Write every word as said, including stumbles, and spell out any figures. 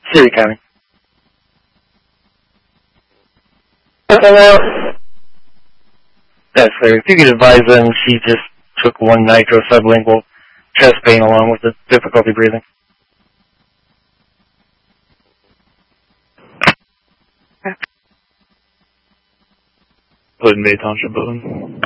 Siri County. Hello. That's clear. If you could advise them, she just took one nitro sublingual chest pain along with the difficulty breathing. Puddin Bay Township building.